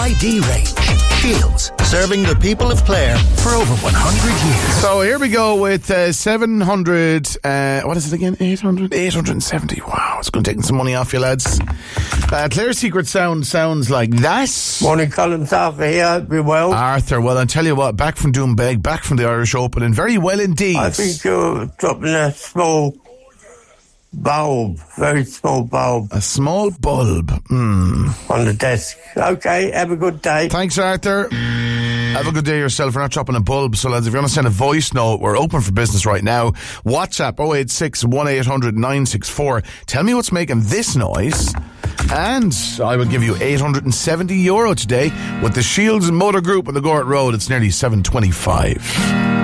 ID range. Shields, serving the people of Clare for over 100 years. So here we go with 700, what is it again? 870. Wow, it's going to take some money off you, lads. Clare's secret sounds like that. Morning, Colin. Arthur here. Hope you're well. Arthur, well, I'll tell you what, back from Doonbeg, back from the Irish Open, and very well indeed. I think you're dropping a small bulb, very small bulb. A small bulb. On the desk. Okay, have a good day. Thanks, Arthur. Have a good day yourself. We're not dropping a bulb. So, lads, if you want to send a voice note, we're open for business right now. WhatsApp 086 1800 964. Tell me what's making this noise. And I will give you €870 today with the Shields Motor Group on the Gort Road. It's nearly 7:25.